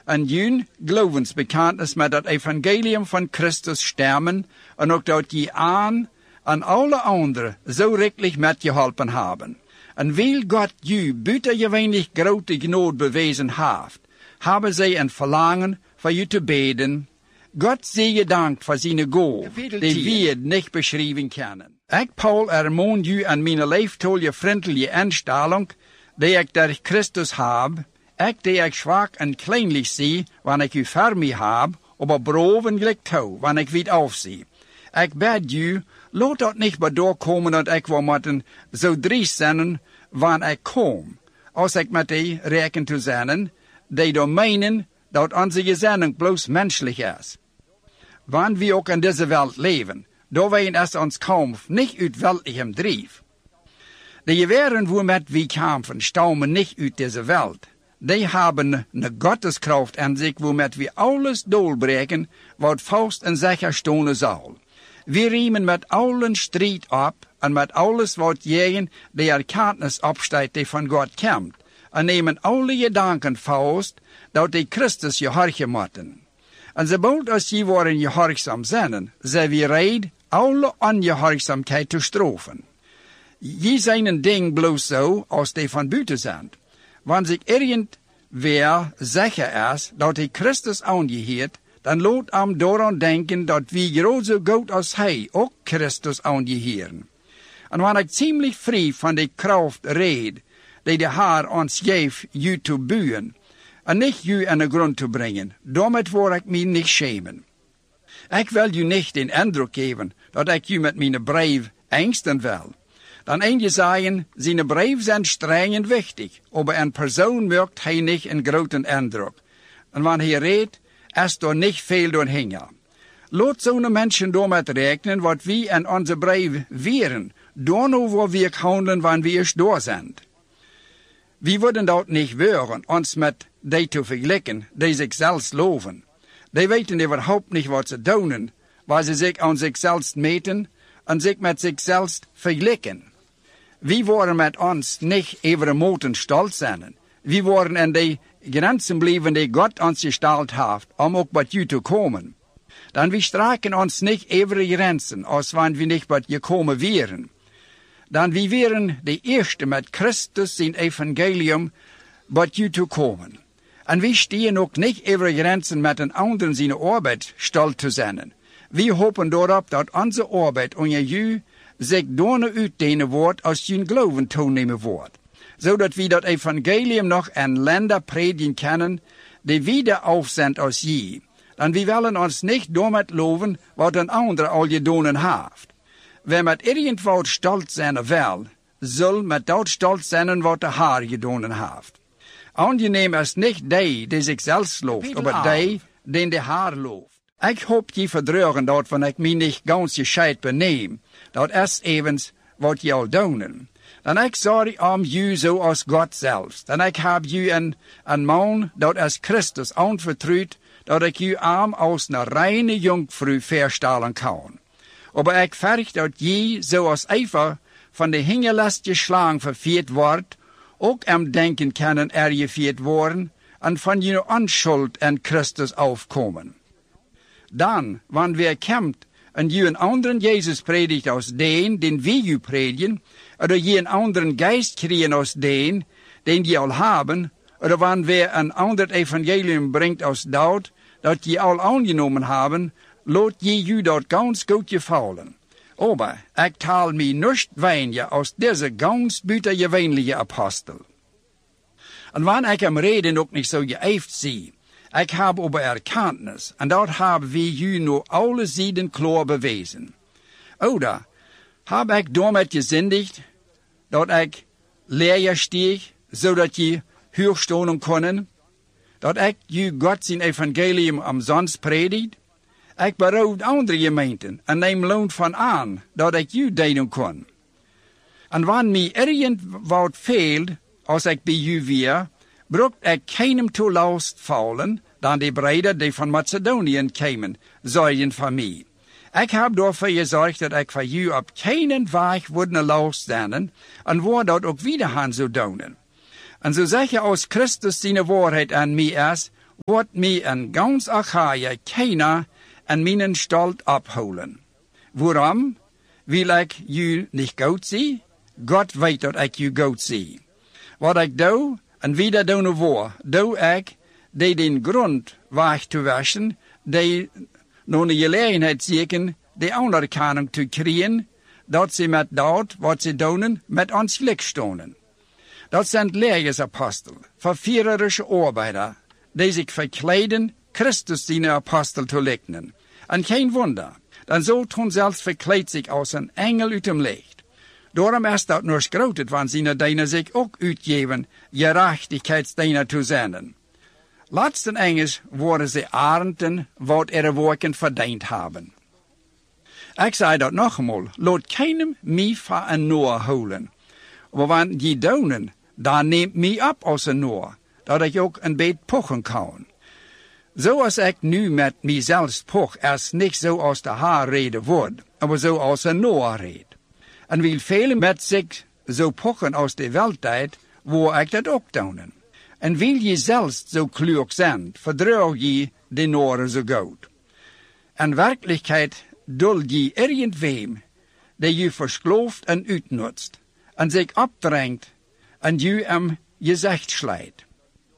en jullie gelovensbekentenis met het evangelium van Christus stemmen en ook dat je aan en alle anderen zo rechtlich met je helpen hebben. En wil God je buitengewöhnlich grote genade bewezen heeft, hebben zij een verlangen voor je te beden. God zij je dank voor zijn goal, die we niet beschrijven kunnen. Ik, Paul, ermoon je aan mijn leeftolle vriendelijke instelling, die ik door Christus heb, ik die ik zwak en kleinlich zie, wanneer ik u voor mij heb, maar beroven gelijk toe, wanneer ik weet afzie. Ik bid je, laat dat niet bedoorkomen dat ik wil moeten zo driest zijn, wanneer ik kom, als ik met die reken te zijn, die dan meenen dat onze gezending bloos menselijk is. Wanneer we ook in deze wereld leven, daar ween es ons kampf niet uit weltlichem drief. De geweren waarmee we kampen, stammen niet uit deze wereld. Die hebben een goddeskracht in zich waarmee we alles doorbreken wat vast en zeker stonen zal. We riemen met allen strijd op en met alles wat jegen de erkenntnis opstaat die van God komt. En nemen alle gedanken vast dat die Christus gehorchen moeten. En sobald als je worden gehorchzaam zijn, zijn we red alle ongehorchzaamheid te straffen. Je zijn een ding bloos zo als die van buiten zijn. Wanneer zich irgendwer zeker is dat hij Christus aangeheert, dan laat hem daaraan denken dat we groot zo goed als hij ook Christus aangeheeren. En wanneer ik ziemlich vrij van die kracht red, die de Heer ons geeft je te buien, en niet je aan de grond te brengen, daarmee word ik mij niet schemen. Ik wil je niet den indruk geven dat ik je met mijn brief angsten wil. Dan een je zeggen, zijn brief zijn streng en wichtig, maar een persoon maakt hij niet een grote indruk. En wanneer hij redt, is er niet veel doorheen. Laat zo'n mensen daarmee rekenen wat we in onze brief weren, dan waar we handelen wanneer we eens door zijn. We worden dat niet weren, ons met die te vergelijken, die zichzelf loven. Die weten überhaupt niet wat ze doen, waar ze zich aan zichzelf meten en zich met zichzelf vergelijken. We worden met ons niet even moeten stolz zijn. We worden in die grenzen blijven die God ons gesteld heeft, om ook bij u te komen. Dan we straken ons niet even grenzen, als wanneer we niet bij je komen wären. Dan we wären de eerste met Christus zijn evangelium bij u te komen. En we stehen ook niet over grenzen met een ander zijn arbeid stolz te zijn. We hopen daarop dat onze arbeid onder u zich doorne uitdenen wordt als je geloven toenemen wordt. Zodat we dat evangelium nog in landen predigen kunnen die wieder aufzend als je. En we willen ons niet door met loven wat een ander al gedaan heeft. Wie met irgendwat stolz zijn wil, zal met dat stolz zijn wat de Heer gedaan heeft. Aangeneem is niet die zichzelf looft, maar die de Heer looft. Ik hoop je verdreugen dat wanneer ik mij niet ganz gescheid beneem, dat is evens wat je al doen. Dan ik sorry om je zo als God zelfs. Dan ik heb je een man, dat is Christus, aanvertrouwd, dat ik je arm als een reine jongvrouw verstellen kan. Maar ik verg dat je, zoals even van de hingelast geslagen vervierd wordt, ook denken kunnen gevierd worden en van je onschuld in Christus afkomen. Dan, wanneer we komt en je een anderen Jezus predigt als den we je predigen, of je een anderen geest krijgen als den je al hebben, of wanneer we een ander evangelium brengt als dat je al aangenomen hebben, laat je dat ganz goed gevallen. Aber ik taal mij niet weinig als deze ganz buitengewöhnliche apostel. En wanneer ik hem reden ook niet zo geëifd zie, ik heb over erkenntnis, en dat hebben we u nu alle zijden klaar bewezen. Oder heb ik daarmee gezindigd, dat ik leer stieg, zodat je hoogstonen kunnen, dat ik u God zijn evangelium omsonst predigt. Ik berouw andere gemeenten en neem loon van aan, dat ik u dienen kon. En wanneer mij irgendwat veelt, als ik bij u weer, broekt ik keinem toe last vallen, dan die breiden die van Macedonië kwamen, zorgen voor mij. Ik heb daarvoor gezorgd dat ik voor u op keinen weg worden last zijn, en waar dat ook wieder gaan zou doen. En zo zeg je als Christus zijn waarheid aan mij is, wordt mij en gans Achaia keiner en mijn stalt opholen. Waarom? Wil ik u niet goed zie? God weet dat ik u goed zie. Wat ik doe, en wie dat doen wil, doe ik, die den grond weg te wassen, die nog een gelegenheid zieken, de andere kanung te krijgen, dat ze met dat, wat ze doen, met ons gelijk stonden. Dat zijn leersapostel, verviererische arbeider, die zich verkleiden, Christus zijn apostel te lijken. En geen wonder, dan zo toen zelfs verkleedt zich als een engel uit hem licht. Daarom is dat nog groter, want zijn dienen zich ook uitgeven, gerechtigheidsdienen te zenden. Laatsten enges worden ze arenden, wat er werken verdiend hebben. Ik zei dat nog eenmaal, laat keinem mij van een Noor houden. Maar wanneer die doen, dan neemt mij op als een Noor, dat ik ook een beetje pochen kan. Zoals ik nu met mijzelf poch, is niet zoals de haar reden wordt, maar zoals een Noor reed. En wil velen met zich zo pochen als de wereldtijd, waar ik dat ook doen. En wil je zelfs zo klug zijn, verdrouw je de Noren zo goed. In werkelijkheid dul je irgendwem, die je versklooft en uitnutst, en zich opdringt, en je hem gezicht slijt.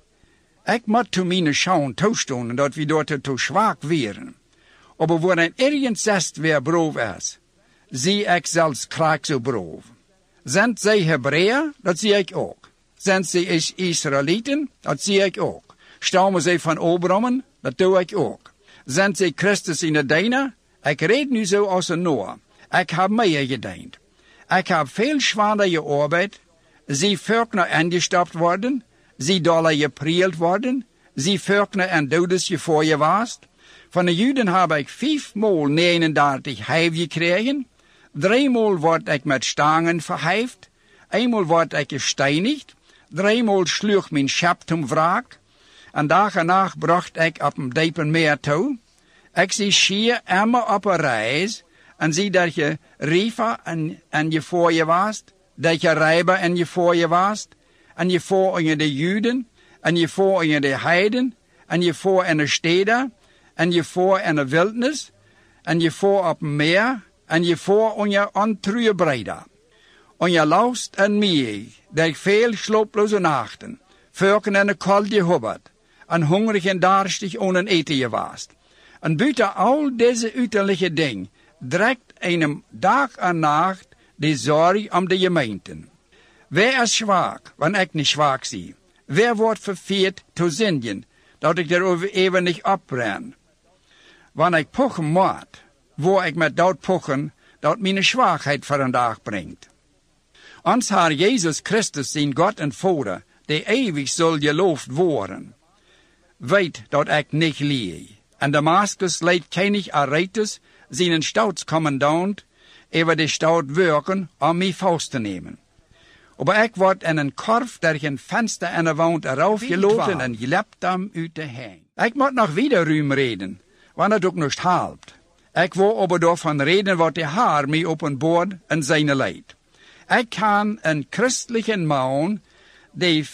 Ik moet te mijn schauen toestaan dat we dort te zwak waren. Maar wanneer ergens zest weer brood is, zie ik zelfs kraak zo brood. Zijn zij Hebreeën, dat zie ik ook. Zijn ze Israëlieten, dat zie ik ook. Stammen ze van Abraham, dat doe ik ook. Zijn ze Christus in de dijnen? Ik reed nu zo als een Noor. Ik heb meer gediend. Ik heb veel zwaarder gearbeid. Ze vurkner ingestapt worden. Ze dollar geprield worden. Ze vurkner en dodes je voor je was. Van de Juden heb ik 5 maal 39 heif gekregen. 3 maal word ik met stangen verheift. 1 maal word ik gesteinigd. 3 maal sloeg mijn schap ten wraak. En dag en nacht bracht ik op een diepen meer toe. Ik zie schier immer op een reis. En zie dat je riefer en je voor je was. Dat je rijber en je voor je was. En je voor in de Juden. En je voor in de heiden. En je voor in de steden. En je voor in de wildnis. En je voor op een meer. En je voor in je ontruie breder. En je lust en mij, dat ik veel slaaploze nachten, vurken en de koud gehubberd, en hongerig en darstig ohne eten je was. En buiten al deze uiterlijke dingen, direct een dag en nacht de zorg om de gemeenten. Wer is zwak, wanneer ik niet zwak zie? Wer wordt verveerd te zingen, dat ik erover even niet opbren? Wanneer ik pochen moet, word ik met dat pochen, dat mijn zwakheid voor een dag brengt. Ons Heer Jezus Christus, zijn God en Vader, die eeuwig zal geloofd worden, weet dat ik niet lieg. En Damascus leidt König Aretas, zijn staatscommandant, over de stad werken om mij vast te nemen. Maar ik word in een korf door een venster en een wand eraf geloten en gelept hem uit de heen. Ik moet nog wieder ruim reden, want het ook niet helpt. Ik wil aber daarvan reden wat de Heer mij openbaart en zijn leid. Ik kan een christelijke man, die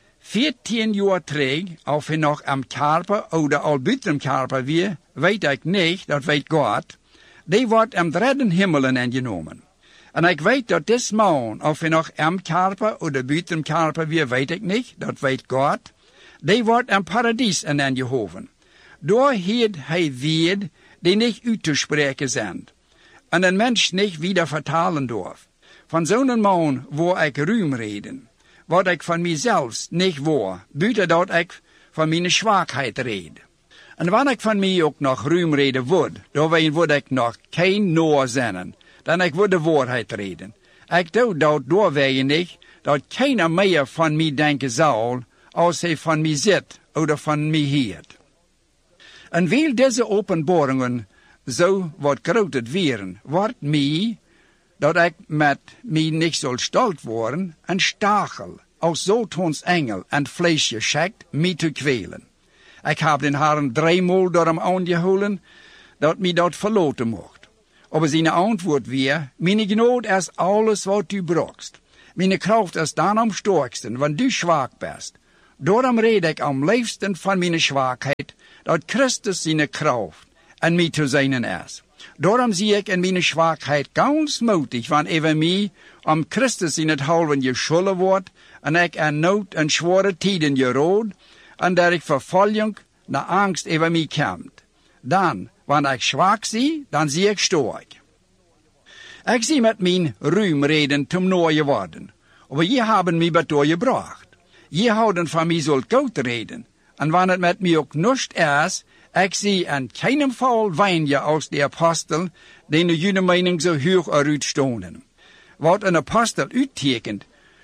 14 jaar terug, of hij nog am Karper of al buiten Karper weer, weet ik niet, dat weet God, die wordt am derde hemelen ingenomen. En ik weet dat deze man, of hij nog am Karper of buiten Karper weer, weet ik niet, dat weet God, die wordt am paradies ingehoven. Door heeft hij weer die niet uit te spreken zijn, en een mens niet wieder vertalen durf. Van zo'n man wil ik ruim reden, wat ik van mijzelf niet wil, buiten dat ik van mijn zwakheid red. En wanneer ik van mij ook nog ruim reden word, dan word ik nog geen Noor zijn, dan ik word de waarheid reden. Ik doe dat doorwege niet, dat keiner meer van mij denken zal, als hij van mij zit, of van mij hield. En wil deze openbaringen zo wat groter weren, wordt mij, dat ik met mij niet zal stolt worden, een stachel, als Satans engel en vlees geschikt, mij te kwelen. Ik heb den Herren 3 maal door hem aangehouden, dat mij dat verlaten mocht. Maar zijn antwoord weer, mijn genade is alles wat u brauchst. Mijn kracht is dan am sterksten, wanneer du zwak bent. Daarom red ik am liefsten van mijn zwakheid, dat Christus zijn kracht en mij te zijn is. Daarom zie ik in mijn zwakheid ganz moedig, want even mij om Christus in het halven geschulden wordt, en ik aan nood en zware tijden gerood, en dat ik vervolging naar angst even mij komt. Dan, wanneer ik zwak zie, dan zie ik sterk. Ik zie met mijn ruimreden te nooie worden, maar je hebben mij betoor gebracht. Je houden van mij zult goed reden, en wanneer het met mij ook nust is, ik zie in keinem geval wijnje als de apostel, die in jullie mening zo hoog eruit stonden. Wat een apostel uittekent,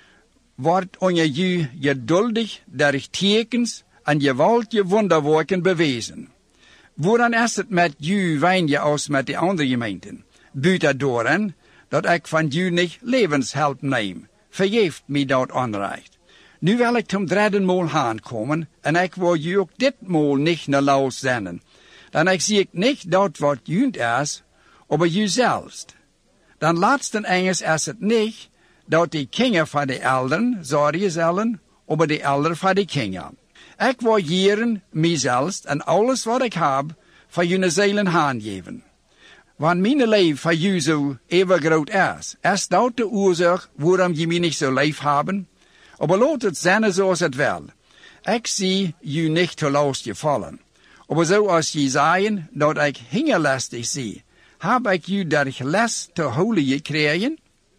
wordt onder je geduldig door tekens en je wilt je wonderwerken bewezen. Waaraan is het met je wijnje als met de andere gemeenten? Buiten daarin, dat ik van je niet levenshelp neem, vergeeft mij dat onrecht. Nu wil ik zum derde maal aankomen, en ik wil je ook ditmaal niet naar laus zenden. Dan ik zie ik niet dat wat junt is, maar je zelfs. Dan laatsten enges is het niet, dat de kinderen van de elderen zorgen zullen, maar de elderen van de kinderen. Ik wil jeren, mijzelf en alles wat ik heb, voor jullie zielen aangeven. Want mijn leven voor jullie zo even groot is dat de oorzaak waarom je mij niet zo lief hebben? Maar laat het zijn zoals het wil. Ik zie je niet te last gevallen. Maar zoals je zei dat ik hingerlastig zie, heb ik je door les te holen gekregen?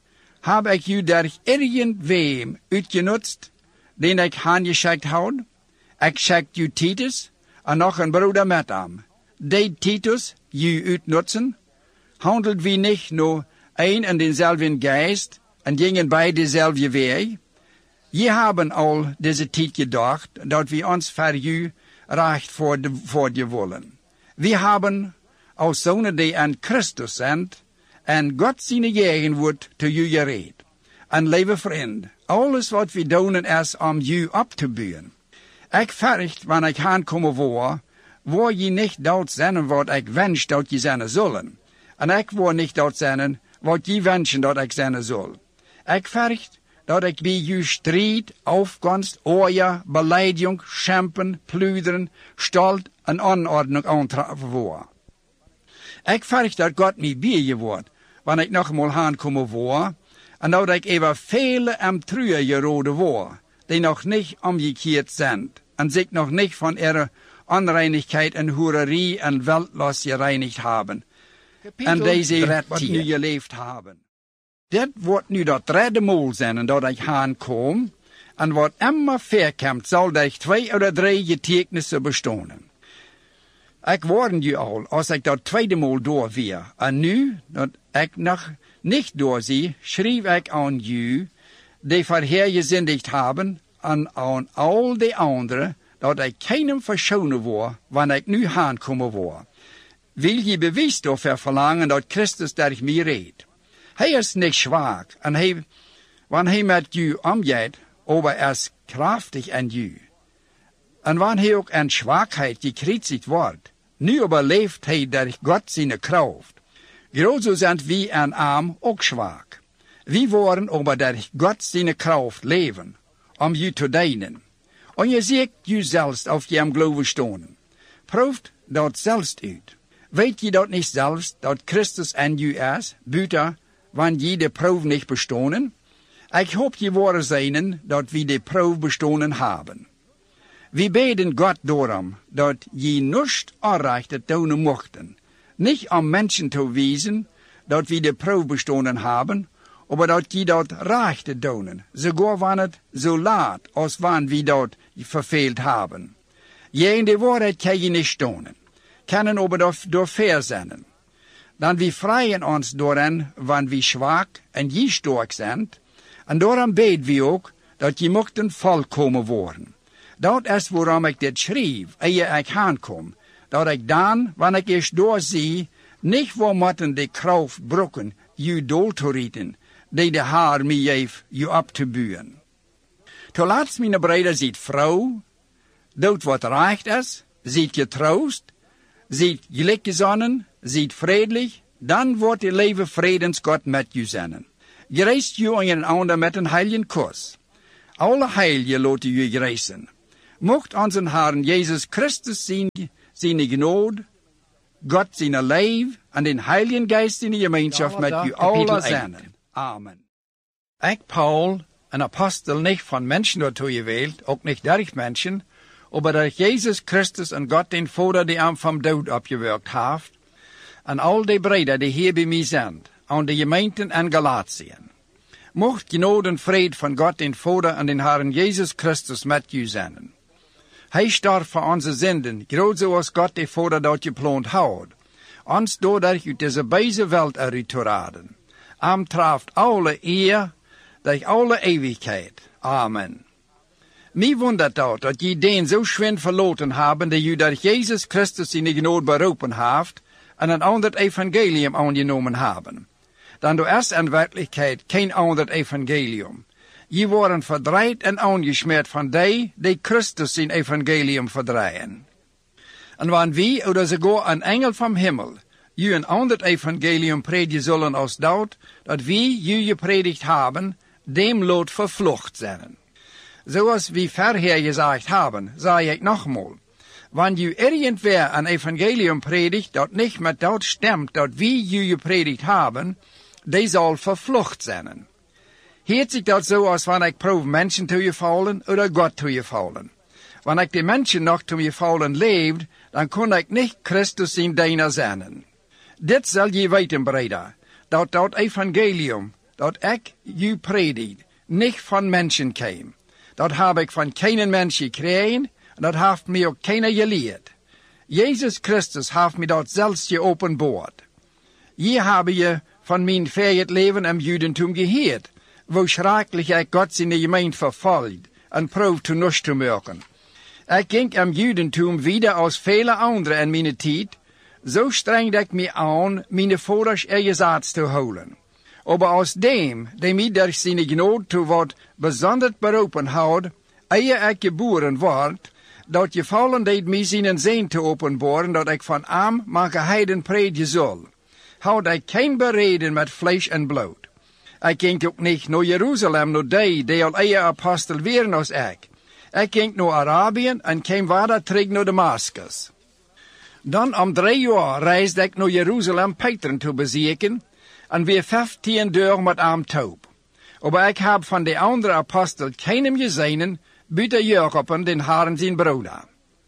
Heb ik je door irgendwem uitgenutst, den ik aangeschikt houd? Ik schikt je Titus, en nog een broeder met hem. Deed Titus je uitnutzen? Handelt wie niet nur een en denzelfden geest, en gingen bij dezelfde weg? Je hebben al deze tijd gedacht, dat we ons voor u recht voor je willen. We hebben als zonen die aan Christus zijn, en God zijn gegenwoord te u gereed. En lieve vriend, alles wat we doen is om u op te bouwen. Ik vergt, wanneer ik aankomen word je niet dat zijn wat ik wens dat je zijn zullen. En ik word niet dat zijn wat je wensen dat ik zijn zal. Ik vergt dat ik bij je strijd, afkomst, oorja, beleidiging, schempen, plunderen, stolt en onordnung aantreffen word. Ik verg dat God mij bij je wordt, wanneer ik nog eenmaal aankomen word, en dat ik even vele en truie geroden word, die nog niet omgekeerd zijn, en zich nog niet van ihre onreinigheid en hoererie en weltlos gereinigd hebben, en deze wat nu geleefd hebben. Dit wordt nu dat derde maal zijn en dat ik aankom, en wat immer verkomt, zal dat 2 of 3 getekenissen bestaan. Ik warn je al, als ik dat tweede maal door weer, en nu, dat ik nog niet doorzie, schreef ik aan je, die verheergezindigd hebben, en aan al die anderen, dat ik keinem verschonen word, wanneer ik nu aankomen word. Wil je bewijs daarvoor verlangen dat Christus door mij redt? Hij is niet zwak, en wanneer hij met je omgaat, maar is krachtig in je. En wanneer hij ook in zwakheid gekritzigt wordt, nu overleeft hij door God zijn kracht. Grozo zijn wie en arm ook zwak. We worden maar door God zijn kracht leven, om je te dienen. En je ziet jezelf of je am geloven stonen. Proeft dat zelfs uit. Weet je dat niet zelfs, dat Christus in je is, buiten, wanneer je de proef niet bestonen? Ik hoop je worden zijn dat we de proef bestonen hebben. We beden God daarom, dat je nust onrecht doen mochten. Niet om mensen te wijzen, dat we de proef bestonen hebben, maar dat je dat recht doen, sogar wanneer het zo laat als wanneer we dat verveeld hebben. Je in de waarheid kan je niet stonen, kunnen aber door ver zijn. Dan we vrijen ons daarin, wanneer we zwak en je sterk zijn, en daarom beden we ook, dat je mochten volkomen worden. Dat is waarom ik dit schreef, eer ik aankom, dat ik dan, wanneer ik eerst doorzie, niet wil moeten de kracht brokken, je doel te richten, die de Heer mij heeft je op te buwen. Ten laatste, mijn broeder, ziet vrouw, doet wat recht is, ziet je troost, ziet gelijkgezonnen, ziet vredelijk, dan wordt je leven vredensgod met je zijn. Je reist je en een ander met een heiligen kus. Alle heilige laten je reizen. Mocht onze Herrn Jesus Christus zijn Gnade, Gott zijn Leib en den Heiligen Geist in de gemeenschap met u allen zijn. Amen. Ik, Paul, een apostel niet van mensen door je wereld, ook niet durch mensen, aber durch Jesus Christus en Gott den Vader die hem vom dood opgewerkt heeft, en al die breder die hier bij mij zijn, aan de gemeenten en Galatien. Mocht genade en vrede van God den Vader en den Herrn Jesus Christus met u zijn. Hij starb voor onze zinden, groot zoals God de Vader dat gepland houdt, ons doordat uit deze beise wereld eruit te raden. Treft alle eer, durch alle eeuwigheid. Amen. Mij wundert dat je den zo schwind verloten hebben, die u door Jezus Christus in de genade beroepen heeft, en een ander evangelium aangenomen hebben. Dan door is in werkelijkheid geen ander evangelium. Je worden verdreid en aangesmeerd van die Christus zijn evangelium verdreien. En wanneer wie, oder sogar een engel vom Himmel, je een ander evangelium predigen zullen als dat wie je gepredigt hebben, dem lot vervlucht zijn. Zoals we verher gezegd hebben, zei ik nogmaals. Wanneer je irgendwer een evangelium predigt dat niet met dat stemt dat wie je gepredigt hebben, die zal vervlucht zijn. Heet zich dat zo als wanneer ik proef mensen te je vallen, oder God te je vallen. Wanneer ik de mensen nog te je vallen leeft, dan kon ik niet Christus in deiner zijn. Dit zal je weten, breder, dat evangelium, dat ik je predigt, niet van mensen kwam. Dat heb ik van geen mens gekregen, en dat heeft mij ook keiner geleerd. Jezus Christus heeft mij dat zelfs geopenbaard. Je hebben je van mijn verjet leven en judentum gehoord, wo schrikkelijk ik God in de gemeente vervolgd en proef te nus te maken. Ik ging am judentum wieder als vele anderen in mijn tijd, zo strengde ik me aan mijn vaders erzatz te houden. Aber aus dem, die mij durch seine Gnade zu wat besonders beroepen houdt, eer ik geboren word, dat gevallen deed mij zijn zin te openbaren, dat ik van hem mange heiden predigen zal. Houd ik geen bereden met vlees en bloed. Ik ging ook niet naar Jeruzalem, naar die al eer apostel waren als ik. Ik ging naar Arabië en kwam verder terug naar Damascus. Dan om 3 jaar reisde ik naar Jeruzalem Peter te bezoeken, en weer 15 dagen met hem taub. Aber ik heb van de andere apostel keinem gezien, buiten Jacob den Herrn zijn broeder.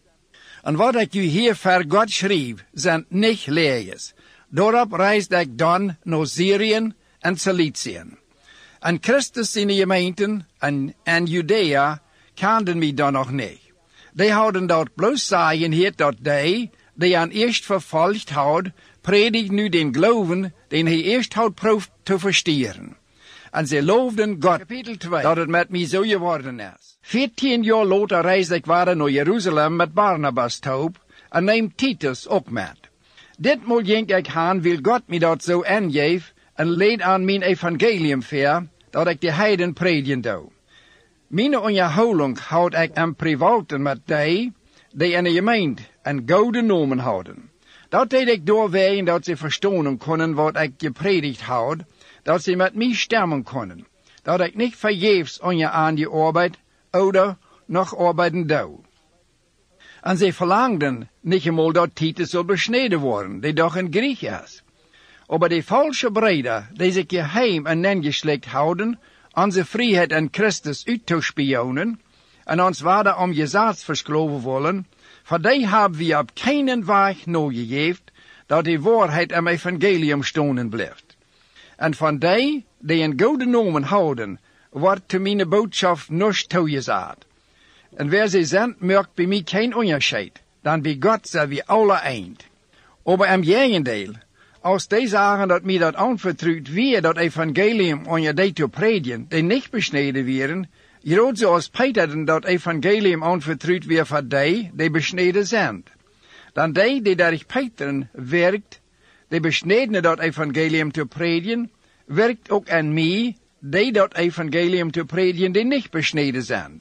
En wat ik u hier voor God schreef, zijn niet leegjes. Daarop reisde ik dan naar Syrië en Cilicië. En Christus in de gemeenten en Judea kenden mij dan nog niet. Die houden dat bloos zeggen hier dat die aan eerst vervolgd houden, predigt nu den geloven, den hij eerst had proefd te versteren. En ze loofden God, dat het met mij zo geworden is. 14 jaar later reisde ik weer naar Jeruzalem met Barnabas taub, en neem Titus ook met. Ditmaal ging ik heen, wil God mij dat zo aangeven, en leed aan mijn evangelium ver, dat ik de heiden predigen doe. Mijn onderhouding houd ik aan privaten met die in de gemeente en goede nomen houden. Dat deed ik doorwegen dat ze verstaan konden wat ik gepredigd houd, dat ze met mij stemmen konden, dat ik niet vergeefs aan je arbeid, oder nog arbeiden doe. En ze verlangden niet eenmaal dat Titus zal besneden worden, die doch een Griek is. Aber die falsche breder, die zich geheim en nengeslikt houden, onze vrijheid en Christus uit te spionen, en ons waarde om gezaads verskloven willen, voor die hebben we op keinen weg nagegeven, dat die waarheid am evangelium stonen blijft. En van die een goede nomen houden, wordt te mijn boodschap niets toegezegd. En wer ze zijn, merkt bij mij geen onderscheid, dan bij God zijn we alle eind. Aber am gegendeel, als die zeggen dat mij dat aanvertrouwd weer dat evangelium aan je die te predigen, die niet besneden werden, groot zoals Peter dat evangelium aanvertrouwd weer voor die besneden zijn. Dan die durch Peter werkt, die besnedene dat evangelium te predigen, werkt ook aan mij, die dat evangelium te predigen, die niet besneden zijn.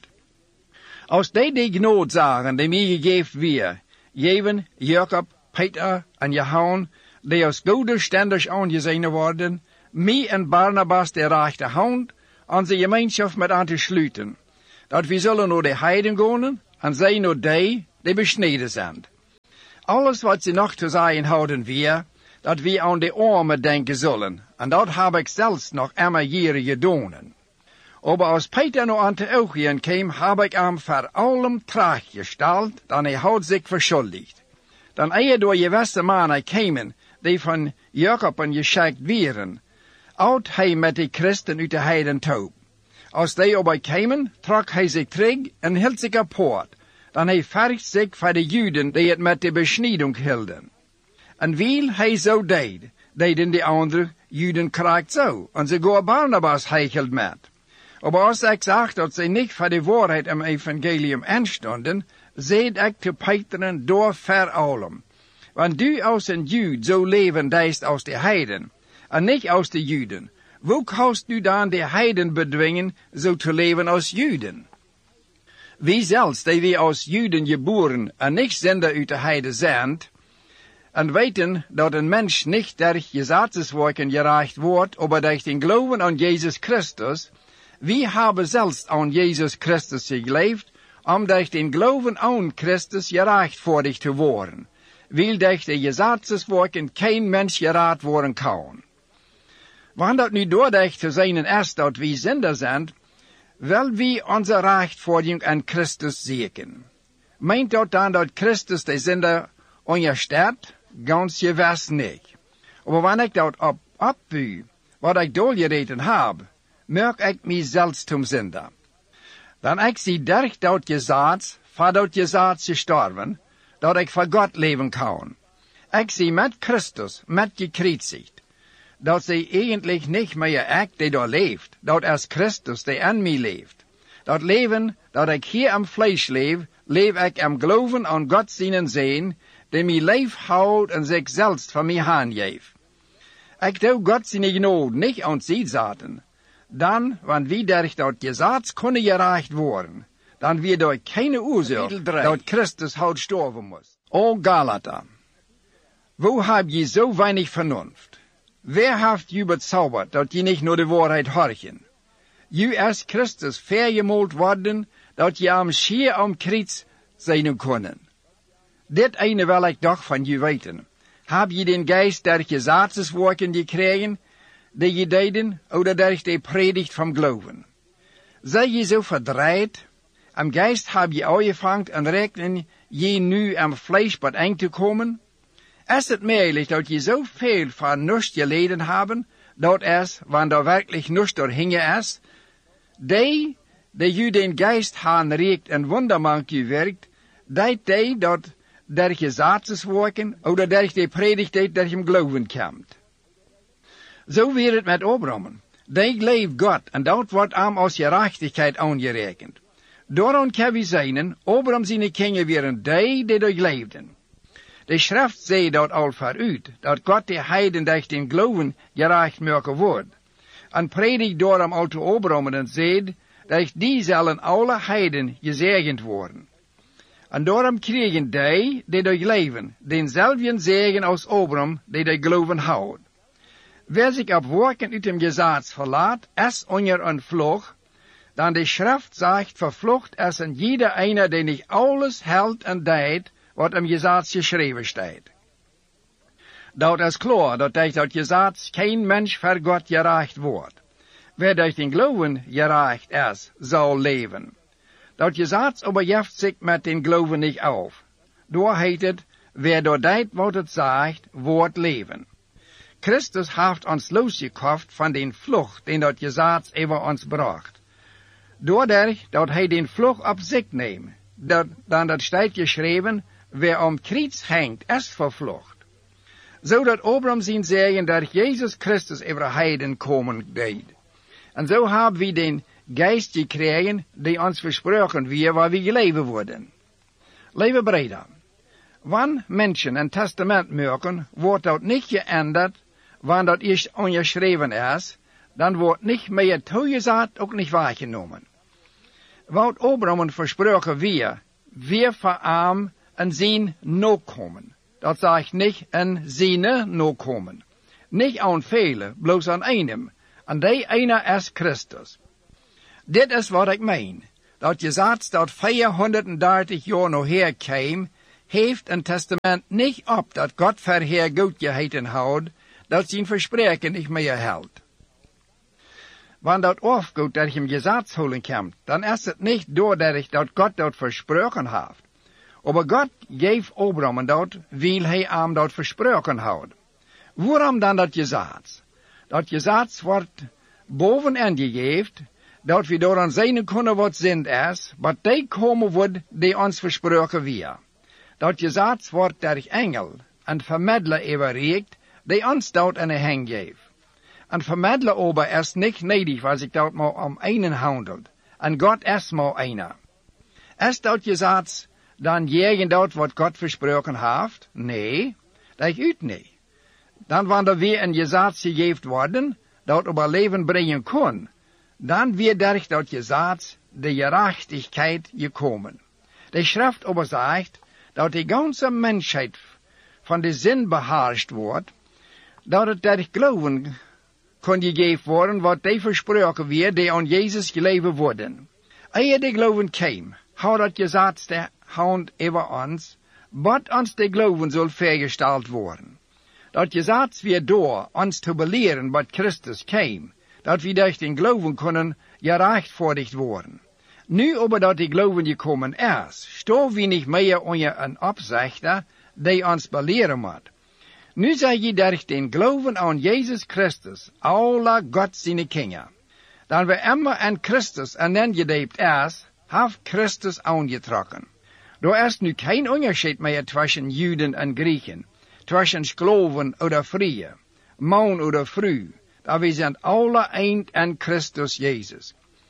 Als die gnade zagen, die mij gegeven weer, Jeven, Jacob, Peter en Johannes, die als goede stenders aangezien worden, mij en Barnabas de rechte hand, onze gemeenschap met aan te sluiten. Dat we zullen naar de heiden gaan, en zij nog die besneden zijn. Alles wat ze nog te zeggen houden weer, dat we aan de armen denken zullen, en dat heb ik zelfs nog immer jaren gedaan. Aber als Peter naar Antiochien kwam, heb ik hem voor allem terechtgesteld, dan hij had zich verschuldigd. Dan door gewisse mannen kwamen, die van Jacob en geschikt waren, oud hij met de christen uit de heiden toe. Als die erbij kwamen, trok hij zich terug en hield zich apart. Dan hij vergt zich voor de Juden die het met de besneding hielden. En wil hij zo deed, deden de andere Juden krijgt zo, en ze går Barnabas heichelt met. Aber als ik zag dat ze niet voor de waarheid im evangelium aanstonden, zeid ik te Peter door ver allem. Want du als een Jude zo leven deist als de heiden, en niet als de Juden. Hoe kannst du dan de heiden bedwingen zo te leven als Juden? Wie zelfs, die we als Juden geboren en niet zender uit de heiden zijn, en weten dat een mens niet durch gesetzeswerken gerecht wordt, aber durch den Glauben aan Jezus Christus, wie hebben zelfs aan Jezus Christus geleefd, om durch den Glauben aan Christus gerecht voor dich te worden, weil durch de gesetzeswerken geen mens gerecht worden kan. Want dat nu doordat te zijn is dat we zinder zijn, wel we onze rechtvaardiging aan Christus zeker. Meint dat dan dat Christus de zinder ondersteunt? Ganz gewiss niet. Maar wanneer ik dat opbuw, wat ik doorgereden heb, merk ik mezelf zum zinder. Dan ik zie durch dat gezet, voor dat gezet gestorven, dat ik voor God leven kan. Ik zie met Christus, met gekruisigd, dat zij eigenlijk niet meer ik die daar leeft, dat is Christus die in mij leeft. Dat leven dat ik hier am vlees leef, leef ik am geloven aan God zijn zijn, die mij leef houdt en zichzelf van mij aangeeft. Ik doe God zijn genade niet aan zij zaten. Dan, want wie durch dat gezet kunnen gerecht worden, dan wir door keine oorzaak dat Christus houdt sterven moest. O Galater, wo heb je zo weinig vernunft? Wer heeft je bezaubert, dat je niet naar de waarheid horchen? Je is Christus vergemoold worden, dat je am schier am kruis zijn kunnen. Dit ene wil ik toch van je weten. Heb je den geest der gesetzeswerken gekregen, die je deden, oder durch de predigt van geloven? Zij je zo verdraaid, am geest heb je aangevangen en rekenen je nu am vlees wat eng te komen? Is het mogelijk dat je zoveel van niets geleden hebben, dat is, wanneer er werkelijk niets doorhingen is? Die je den geest aanreikt en wondermank je werkt, die dat der gesetzeswerken, oder durch de predigt dat je geloven komt. Zo weer het met Abraham. Die leeft God, en dat wordt hem als gerechtigheid aangerekend. Daarom kan we zeggen, Abraham zijn kinderen waren die door leefden. De schrift zei dat al vooruit, dat God de heiden durch den geloven gerecht maken wordt. En predigt daarom al te Abraham en zei, dat die zullen alle heiden gezegend worden. En daarom kregen die door leven, denzelfden zegen als Abraham, die door geloven houdt. Wer zich op werken uit dem Gesetz verlaat, is onder een vlucht, dan de schrift zegt, vervlucht is een jeder einer, die niet alles houdt en deed, wat im Gesetz geschreven staat. Dat is klaar, dat durch dat Gesetz geen mens voor God gerecht wordt. Wer durch den Glauben gerecht is, zal leven. Dat Gesetz overjeft zich met den Glauben niet auf. Door heet het, wer door deed wat het zegt, wordt leven. Christus heeft ons losgekocht van den vlucht, den dat Gesetz over ons bracht. Doordat dat hij den vlucht op zich neemt, dan dat staat geschreven, wer om kruis hangt, is vervlucht. Zodat Abraham zijn zeggen dat Jezus Christus over heiden komen deed. En zo hebben we den geest gekregen, die ons versproken weer waar we geleven worden. Lieve breder, wanneer mensen een testament maken, wordt dat niet geänderd, wanneer dat eerst ongeschreven is, dan wordt niet meer toegezet, ook niet waargenomen. Wat Abraham versproken weer voor hem en zijn nakomen. Dat zegt niet een zijne nakomen. Niet aan velen, bloos aan einem. En die ene is Christus. Dit is wat ik meen. dat je zegt dat 430 jaar nog herkwam, heeft een testament niet op dat God verheer goedgeheten houdt, dat zijn verspreken niet meer houdt. Wanneer dat afgoed dat je hem gezegd holen komt, dan is het niet doordat dat God dat versproken heeft. Maar God geeft Abraham dat, wil hij hem dat versproken houden. Waarom dan dat gezegd? Dat gezegd wordt bovenaan gegeven, dat we door aan zijn kunnen wat zend is, wat die komen wordt die ons versproken weer. Dat gezegd wordt der engel, een vermiddelaar overreikt, die ons dat in de hand geeft. Een vermiddelaar ober is niet nedig, als ik dat maar om einen handelt. En God is maar einer. Is dat gezegd, dan jegen dat wat God versproken heeft? Nee, dat uit niet. Dan wanneer weer een gezegd gegeven worden, dat op leven brengen kon, dan weer durch dat gezegd de gerechtigheid gekomen. De schrift aber zegt, dat de ganze mensheid van de zin beheerst wordt, dat het durch geloven kon gegeven worden wat die versproken weer, die aan Jezus geleven worden. Eer de geloven kwam, hou dat gezegd de hand over ons, wat ons de geloven zal vergesteld worden. Dat gezegd weer door ons te beleren wat Christus kwam, dat we durch den geloven kunnen gerechtvaardigd worden. Nu aber dat de geloven gekomen is, staan we niet meer onder een opzichter die ons beleren moet. Nu zeg je durch den geloven aan Jezus Christus, alle God zijn kinderen. Dan we immer aan Christus aangedoopt is, heeft Christus aangetrokken. Er is nu geen onderscheid meer tussen Juden en Grieken, tussen slaven oder vrije, man oder vrouw. Dat we zijn alle eind aan Christus Jezus.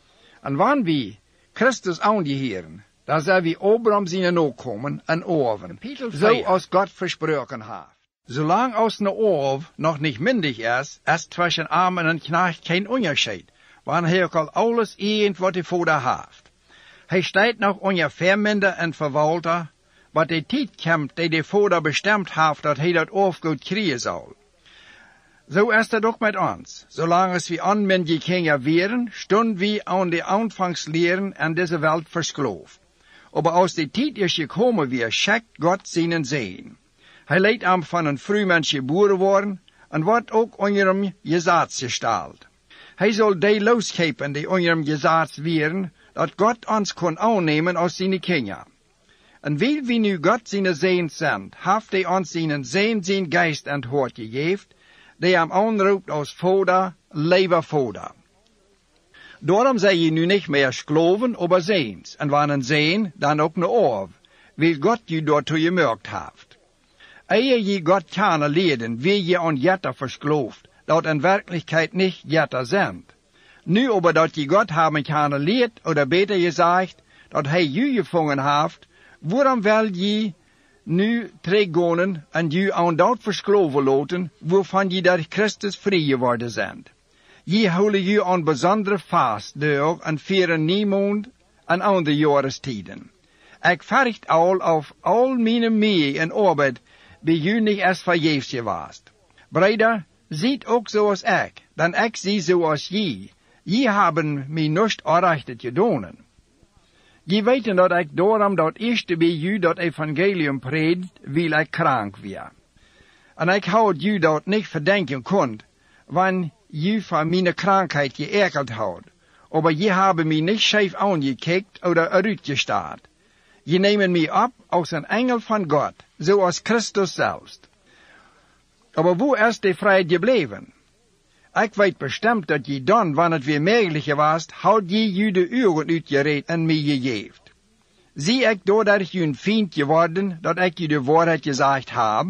En wanneer we Christus aangeheren, dan zijn we Abraham zijn nakomen en oven, zoals God versproken heeft. Zolang als een oorv nog niet myndig is tussen arm en knecht geen onderscheid, wanneer hij ook al alles eend wat hij vader heeft. Hij staat nog onder verminder en verwalter, wat de tijd komt die de vader bestemd heeft dat hij dat oorvgoed krijgen zal. Zo is het ook met ons. Zolang als we onmündige kinderen wären, stonden we aan de aanvangsleren aan deze wereld versloofd. Maar als de tijd is gekomen weer, schickt God zijn zegen. Hij leidt hem van een vrouwmens geboren worden, en wordt ook onder hem gezaad gesteld. Hij zal die losgeven die onder hem gezaad werden, dat God ons kon aannemen als zijn kinderen. En wil we nu God zijn zegen zendt, heeft hij ons zijn geest en het hart gegeven, die hem aanroept als vader, leven vader. Daarom zijn je nu niet meer slaven, maar zeens. En wanneer een zeen, dan ook een oorv, wil God je daartoe gemerkt heeft. Eer je God kennen leren, wil je aan jetter versloofd, dat in werkelijkheid niet jetter zijn. Nu aber dat je God hebben kennen leert, oder beter gezegd, dat hij je gevangen heeft, waarom wil je nu teruggaan en je aan dat versloven laten, waarvan je door Christus vrij geworden bent. Je houden je aan bijzondere vastdag en vieren niemand en andere jaarstijden. Ik verricht al of al mijn mee en arbeid bij je niet als vergeefs geweest. Broeder, ziet ook zoals ik, dan ik zie zoals je. Je hebben mij niet aanrechtet gedaan. Je weet dat ik daarom dat eerste bij je dat evangelium predikt, wil ik krank weer. En ik houd je dat niet verdenken kon, wanneer je van mijn krankheid geërgerd houdt. Maar je hebben mij niet scheef aangekijkt oder uitgestaat. Je nemen mij op als een engel van God, zoals Christus zelfs. Maar waar is de vrijheid gebleven? Ik weet bestemd dat je dan, wanneer het weer mogelijk was, houd je de uren uitgereed en mij gegeven. Zie ik doordat je een vriend geworden, dat ik je de waarheid gezegd heb?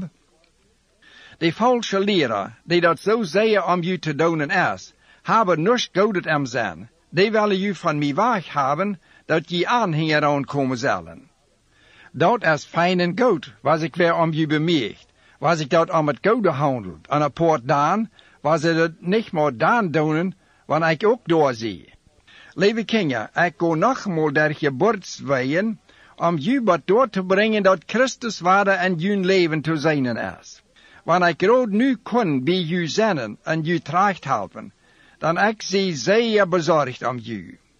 De valse leraar, die dat zo zeer om je te doen is, hebben niets godet am zijn. Die willen je van mij weg hebben, dat je aanhanger aankomen zullen. Dat is fijn en goed, was ik weer om je bemerkt. Was ik dat om het goede handelt, en een poort dan, was ze dat niet meer dan doen, wanneer ik ook doorzie. Lieve kinderen, ik ga nogmaals door geboortsweeën, om je wat door te brengen dat Christus waarde en je leven te zijn is. Wanneer ik rood nu kon bij je zijn en je terecht helpen, dan ik zie zeer bezorgd om je.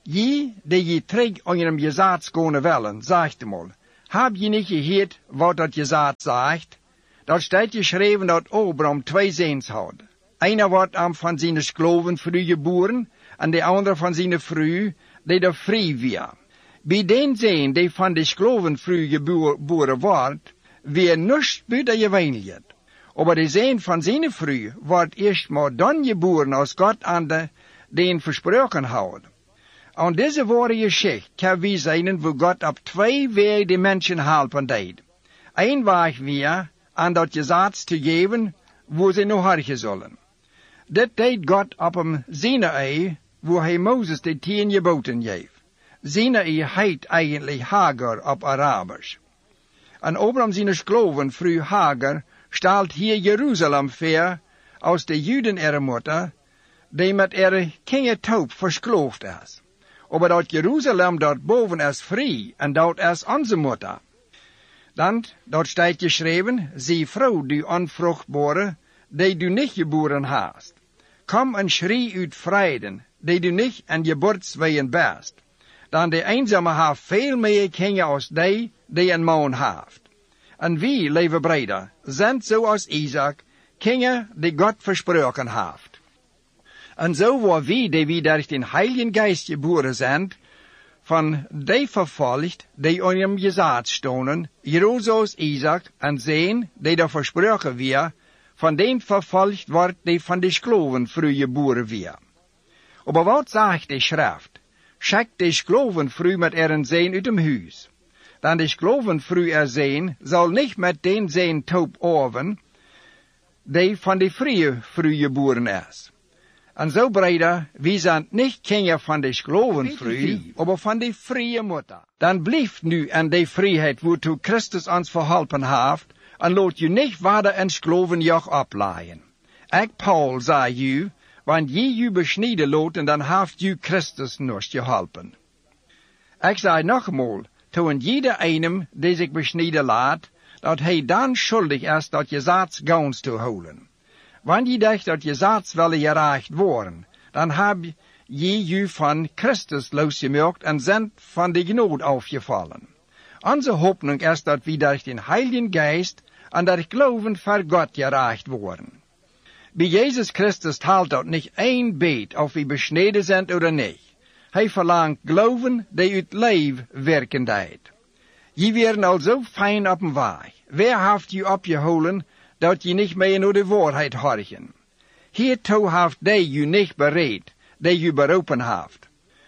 Je, die je terug aan je zaad komen willen, zegt mal, heb je niet gehoord wat dat je zaad zegt? Dat staat geschreven dat Abraham 2 zoons had. Einer wordt van zijn geloven vroeg geboren, en de andere van zijn vrouw, die er vrij weer. Bij den zoon die van de geloven vroeg geboren wordt, weer niets buiten je wijnlied. Maar de zoon van zijn vrouw wordt eerst maar dan geboren als God aan den versproken houdt. En deze ware geschichte kan we zijn wo God op 2 wegen de mensen helpen deed. Eén weg weer aan dat gezaad te geven, wo ze nog hargen zullen. Dit deed God op hem Sinaï, wo hij Mozes de 10 geboden geeft. Sinaï heet eigenlijk Hagar op Arabisch. En Abraham zijn geloven vroeg Hagar stelt hier Jeruzalem voor als de Juden ihre Mutter, die met ihre kindertaub versloofd is. Maar dat Jeruzalem dort boven is vrij en dat is onze Mutter. Dan, dat staat geschreven, zie vrouw die onvruchtbare, die du niet geboren hast. Kom en schrie uit vrijden, die du niet en geboortswegen best. Dan de eenzame heeft veel meer kinderen als die een man heeft. En wie, lieve breder, zijn zoals Isaac, kinderen die God versproken heeft. En zo waar wie, die we door den Heiligen Geist geboren zijn, van die vervolgd, die aan hem gezaad stonden, zoals Isaac, en zijn, die daar versproken weer, van den vervolgd wordt, die van de geloven vroeg geboren weer. Maar wat zegt de schrift? Schickt de geloven vroeg met een zijn uit hem huis. Dan de geloven vroeg zijn, zal niet met den zijn taub oven, die van de vrije vroeg geboren is. En zo breder, we zijn niet kinderen van de geloven vroeg, maar van de vrije Mutter. Dan blijft nu aan de vrijheid waartoe Christus ons verholpen heeft, en laat je niet verder in geloven joch opleiden. Ik, Paul, zei je, want je besnijden laten, dan heeft je Christus nog geholpen. Ik zei nogmaals, toen jeder einem die zich besnijden laat, dat hij dan schuldig is dat je zaad gans te houden. Wanneer je dacht dat je zaad willen gereicht worden, dan heb je van Christus losgemaakt en zijn van de genade afgevallen. Onze hoopning is dat we door den Heiligen Geist en door geloven voor God gereicht worden. Bij Jezus Christus telt dat niet één beet of we besneden zijn of niet. Hij verlangt geloven die uit leven werken deed. Je werden al zo fijn op een weg. Wer heeft je opgeholen dat je niet meer naar de waarheid horchen? Hiertoe heeft die je niet bereid, die je beroepen heeft.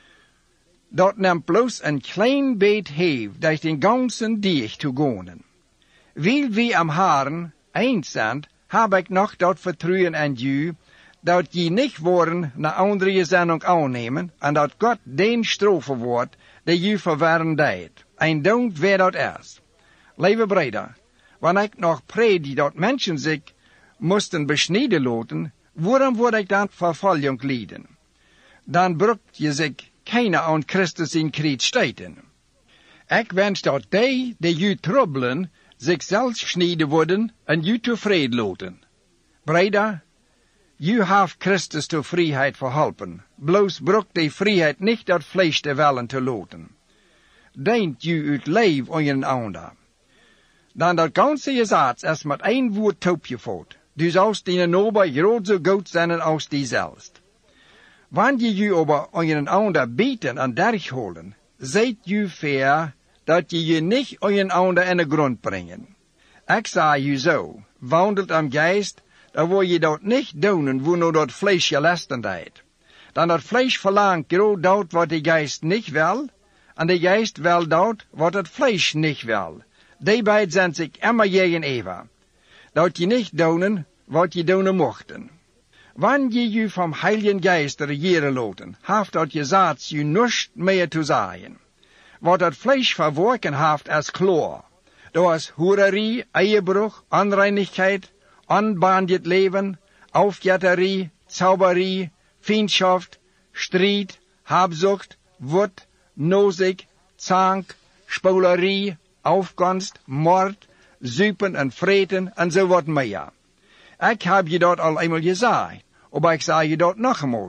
Dat neemt bloos een klein beet heeft, dat den ganzen dag te gaan. Wil we am Herren eens zijn, heb ik nog dat vertrouwen in je, dat je niet worden naar andere zending aannemen, en dat God den straffen wordt, die je verwarren deed. En don't wie dat is. Lieve breder, wanneer ik nog predik dat mensen zich moesten besnijden laten, waarom word ik dan vervolging lijden? Dan brukt je zich keiner aan Christus in kreet stijten. Ik wens dat die je troubelen, zichzelf snijden worden en je tevreden laten. Breder, je heeft Christus de vrijheid verholpen. Bloos brukt die vrijheid niet dat vlees te willen te laten. Denkt je uit leven aan je ander. Dan dat ganze gezaad is met één woord toepgevoerd. Dus als die nober groot zo goed zijn als die zelfs. Wanneer je over aan je ander bieten en derg holen, zijt je fair dat je niet aan je ander in de grond brengen. Ik zei je zo, wandelt am geest, dan wil je dat niet doen, wo nou dat vlees je lasten deed. Dan dat vlees verlangt groot dat wat de geest niet wil, en de geest wil dat wat het vlees niet wil. Die beiden zijn zich immer gegenüber. Dat je niet doen wat je doen mochten. Wanneer je vom Heiligen Geist regeren laten, heeft dat je zaad je niets meer te zeggen. Wat het vlees verworken heeft is klaar. Dat is hoererie, eierbruch, onreinigheid, onbehandeld leven, aufjetterie, zauberie, vriendschaft, strijd, habzucht, wut, nozig, zank, spolerie, aufkomst, moord, zuipen en vreten en zo wat meer. Ik heb je dat al eenmaal gezegd, maar ik zeg je dat nog eenmaal.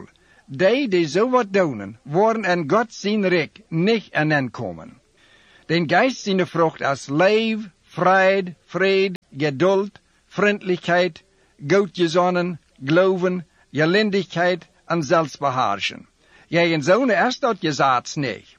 die zo wat doen, worden en God zijn rijk niet aan hen komen. Den geest zijn vrucht als lief, vrede, vrede, geduld, vriendelijkheid, goedgezonnen, geloven, gelindigheid en zelfsbeheerschen. Tegen zo'n is dat gezaad niet.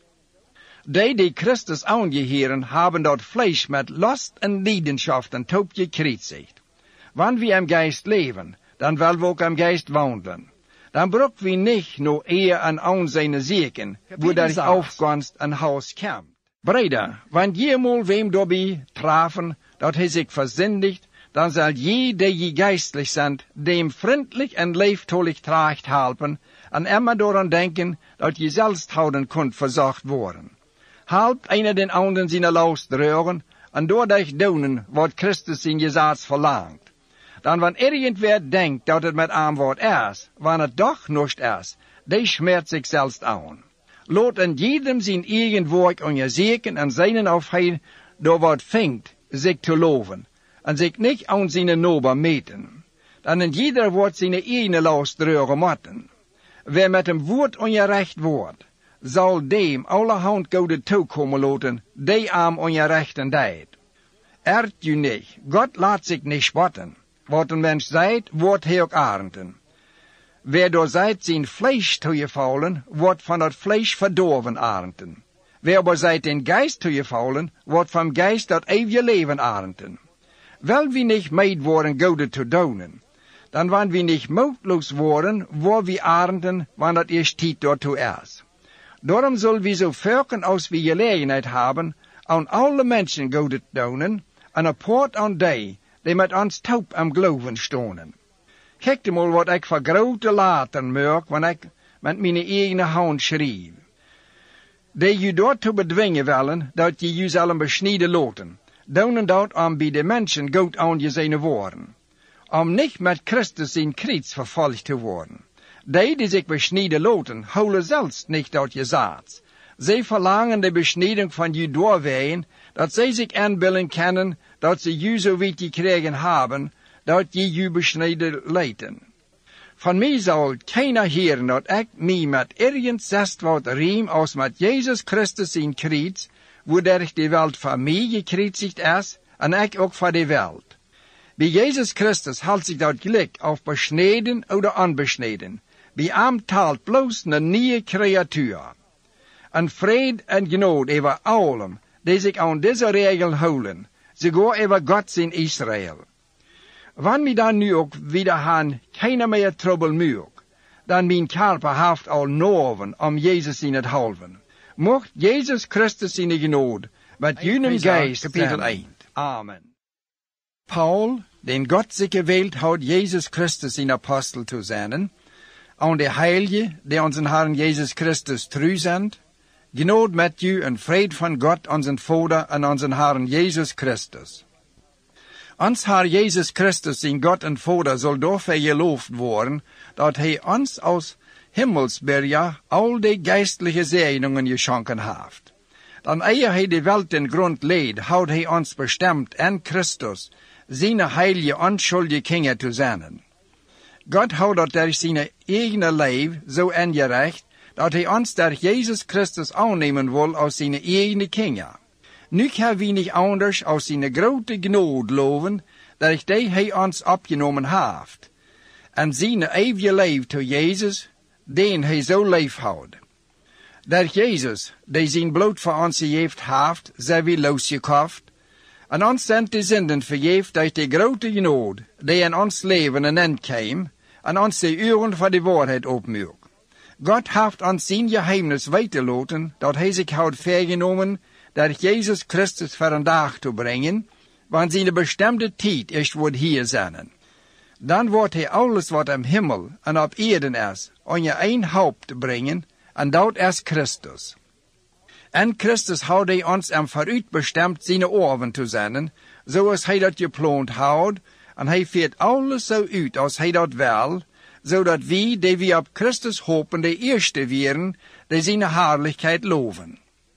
Die Christus aangeheren, hebben dat vlees met lust en leidenschaften top gekreuzigt. Wanneer we am geest leven, dan willen we ook am geest wandelen. Dan brauchen we niet nur eher an aanzijne zieken, wo der aufkomst en Haus komt. Breder, want jemol wem daarbij trafen, dat hij zich verzindigt, dan zal je die geistlich sind, dem vriendelijk en leeftollig tracht helpen, en immer dooraan denken, dat je zelfs houden kunt verzacht worden. Helpt einer den anderen zijn last dragen, en doordat doen wat Christus in je zaad verlangt. Dan wanneer irgendwer denkt dat het met aanwoord is, wanneer het toch niet is, die schmerzt zich zelfs aan. Laat en jedem zijn eigen werk onderzoeken en zijn of hij door wat vindt zich te loven, en zich niet aan zijn nober meten. Dan in jeder wordt zijn eigen last dragen moeten. Wer met een woord ongerecht wordt, zal dem allerhand goede toekomen laten, die aan ongerechten deed. Ert u niet, God laat zich niet spotten. Wat een mens zijt, wordt hij ook arenden. Wer door zijt zijn vlees toegevallen, wordt van het vlees verdorven arenden. Wer aber zijt den geest toegevallen, wordt van geest dat eeuwige leven arenden. Wel wie niet meid worden goede te doen, dan wanneer we niet moedloos worden, worden we arenden, wanneer het eerst tijd daartoe is. Daarom zullen we zo verken als we gelegenheid hebben, aan alle mensen goede te doen, en apart aan die met ons taub am geloven stonen. Kijk mal wat ik voor grote laten merk, wanneer ik met mijn eigen hand schreef. Die je daartoe bedwingen willen, dat je je zullen besnijden laten, doen dat om bij de mensen goed aangezien worden. Om niet met Christus in kruis vervolgd te worden. Die zich besnijden laten, houden zelfs niet dat je zaad. Zij verlangen de besnijding van je doorwegen, dat zij zich aanbeelden kennen, dat ze je zo weit gekregen hebben, dat je besneden leiden. Van mij zal keiner heren dat ik mij met ergens zest wat riem als met Jezus Christus in kruis, woordat de wereld voor mij gekruisigd is, en ik ook voor de wereld. Bij Jezus Christus houdt zich dat gelijk of besneden of onbesneden. Bij hem talt bloos een nieuwe creatuur. En vrede en genade over allen, die zich aan deze regel houden, sogar over God in Israël. Wanneer we dan nu ook wieder gaan, keiner meer trouble muur, dan mijn kerper heeft al noven om Jezus in het halven. Mocht Jezus Christus in de genade, met jullie geest kapitel 1. Amen. Paul, den God zich gewählt had Jezus Christus in apostel te zijn, aan de heilige, die onze Herrn Jezus Christus trouw zijn, genade met u en vrede van God, onze Vader en onze Herrn Jezus Christus. Ons Herr Jezus Christus in God en Vader zal daarvoor geloofd worden, dat hij ons als Himmelsberger al die geistliche zegeningen geschonken heeft. Dan eer hij de wereld ten grond leed, houdt hij ons bestemd en Christus, zijn heilige onschuldige kinderen te zijn. God houdt dat door zijn eigen leven zo ingerecht, dat hij ons door Jezus Christus aannemen wil als zijn eigen kinderen. Nu kan we niet anders als zijn grote genade loven, dat hij ons opgenomen heeft. En zijn eeuwige leven toe Jezus, den hij zo lief houdt. Dat Jezus, die zijn bloed voor ons gegeven heeft, zijn we losgekocht, en ons zijn de zinden vergeeft door de grote genade, die in ons leven een end kwam, en ons de uren voor de waarheid opmerkt. God heeft ons zijn geheimnis weiterlaten, dat hij zich houdt vergenomen, dat Jezus Christus voor een dag te brengen, want zijn bestemde tijd is wordt hier zijn. Dan wordt hij alles wat am Himmel en op aarde is, aan je een haupt brengen, en dat is Christus. En Christus houdt hij ons am vooruit bestemd zijn oren te zijn, zoals hij dat gepland houdt, en hij voert alles zo uit als hij dat wil, zodat wij, die we op Christus hopen, de eerste werden, die zijn heerlijkheid loven.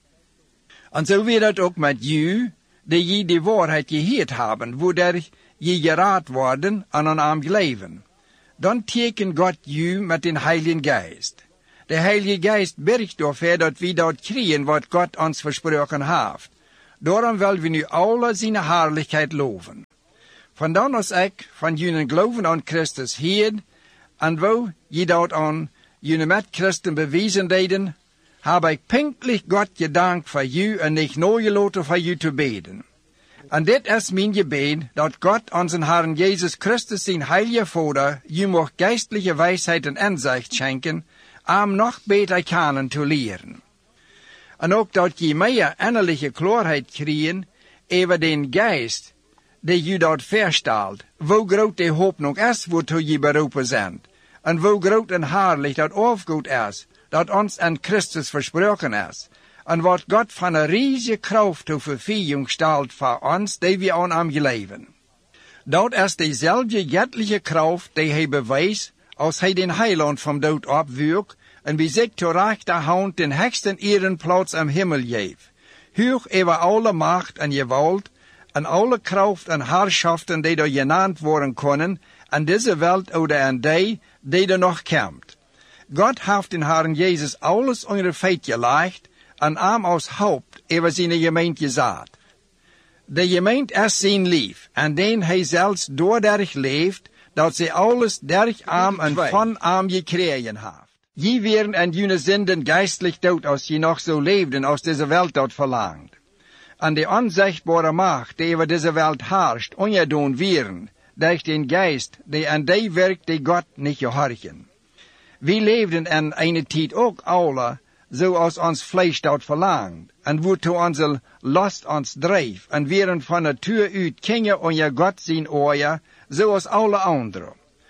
En zo weer dat ook met jou, die je de waarheid gehoord hebben, waardoor je geraad worden en aan hem leven. dan teken Gott ju met den Heiligen Geist. De Heilige Geist bergt dafür, dat we dat kriegen wat Gott ons versproken heeft. Daarom wil we nu alle zijn herrlichkeit loven. Vandan als ik van jullie geloven aan Christus hier, en wo je dat aan jullie met Christen bewezen deden, heb ik pinkelijk God gedankt voor u en niet nagelaten voor u te beden. En dit is mijn gebed, dat God onze Herrn Jezus Christus zijn heilige Vader, u mag geistliche wijsheid en inzicht schenken, om nog beter kennen te leren. En ook dat je meer innerlijke klaarheid krijgen over den geest, die u dat verstelt, hoe groot de hoop nog is, waartoe je beroepen bent, en hoe groot en herrlich dat afgoed is, dat ons aan Christus versproken is, en wat God van een riesige kracht ter vervulling stelt voor ons, die we aan hem geleven. Dat is dezelfde göttliche kracht die hij beweist, als hij den heiland van dood opwierp, en bij zich ter rechterhand den hoogste ehrenplaats am Himmel geeft, hoog over alle macht en gewalt, en alle kracht en herrschaften die er genannt worden kunnen, en deze wereld oder en die er nog komt. God heeft den Herrn Jezus alles onder feit gelegd, en hem als Haupt over zijn gemeente gezet. De gemeente is zijn lief, en den hij zelfs doordat leeft, dat zij alles durch hem en van hem gekregen heeft. Je werden en jullie zinden geistlich dood als je nog zo leefden als deze wereld dat verlangt. En de onzichtbare macht die over deze wereld heerst, ongedaan werden, durch den Geist, die aan die werkt die God niet gehorchen. We leefden in een tijd ook alle, zoals ons vlees dat verlangt, en waartoe onze lust ons drijft, en werden van natuur uit kingen onder God zijn oor, zoals alle anderen.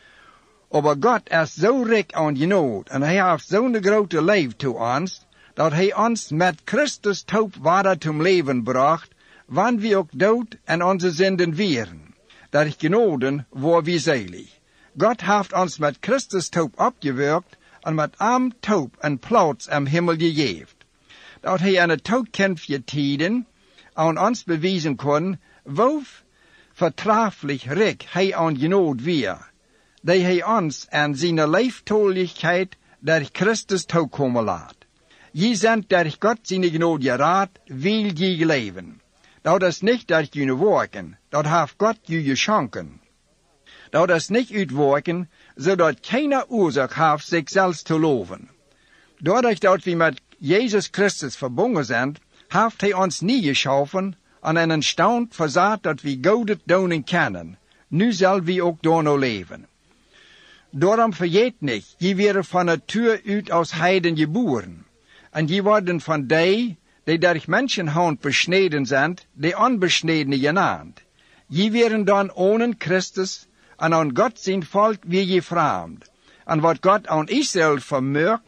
Aber God is zo rijk aan genade, en hij heeft zo'n grote liefde toe ons, dat hij ons met Christus doop weer zum leven bracht, wanneer we ook dood en onze zinden waren. Dat genoden waar we zelig. God heeft ons met Christus doop opgewerkt, en met hem doop een plaats am Himmel gegeven. Dat hij aan het toekomstige tijden aan ons bewijzen kon, hoe vertreffelijk rijk hij aan genade weer, die hij ons aan zijn lieftoligheid door Christus toekomen laat. Je zijn door God zijn genade geraad, wil je leven. Dat is niet door je werken, dat heeft God je geschonken. Dat is niet uitwerken, zodat keine oorzaak heeft zichzelf te loven. Doordat dat we met Jezus Christus verbonden zijn, heeft hij ons niet geschaffen en een stand verzet dat we godet doen kennen. Nu zal we ook door leven. Daarom vergeet niet, je werden van natuur uit als heiden geboren. En je worden van die door mensenhand besneden zijn, de onbesnedene genaamd. Je werden dan ohne Christus, en aan God zijn volk wie je vreemd. En wat God aan Israël vermurkt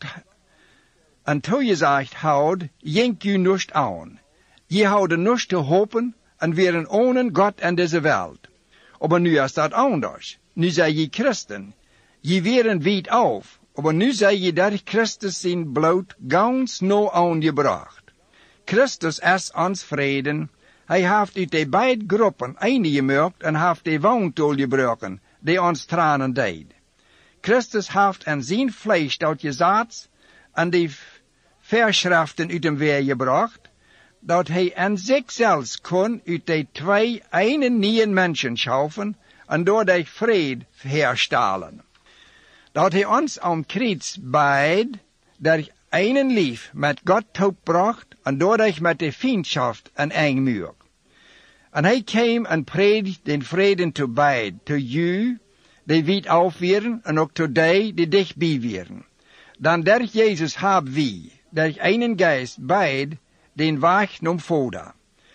en toegezegd houdt, jenkt u niet aan. Je houden niet te hopen en werden ohne God in deze wereld. Maar nu is dat anders. Nu zijn je christen. Je werden wijd af. Maar nu zijn je door Christus zijn bloed ganz nauw aangebracht. Christus is ons vreden. Hij heeft uit de beide groepen eengemaakt en heeft de woontool gebroken, die ons tranen deed. Christus heeft in zijn vlees dat gezet en de verschriften uit hem weer gebracht, dat hij in zichzelf kon uit de twee een nieuwe mensen schaffen en door de vrede herstellen. Dat hij ons aan kruis beid, door een lief met God toebracht en doordat met de vriendschaft en eng muur. En hij kwam en predigt den vreden te beid, te u, die wijd af werden, en ook te die dichtbij werden. Dan durch Jezus hebben we, durch einen Geist beid, den weg naar Vader.